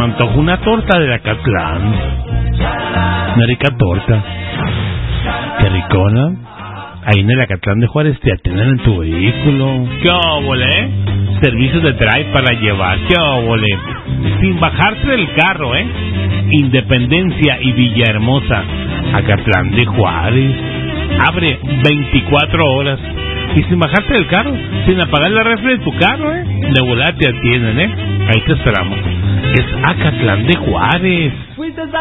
me antojo una torta de Acatlán. Una rica torta. Qué ricona. Ahí en el Acatlán de Juárez te atienden en tu vehículo. ¿Qué óvole? Servicios de drive para llevar. ¿Qué óvole? Sin bajarse del carro, Independencia y Villahermosa. Acatlán de Juárez. Abre 24 horas. Y sin bajarte del carro, sin apagar la refri de tu carro, de volada te atienden, Ahí te esperamos. Es Acatlán de Juárez. Fuiste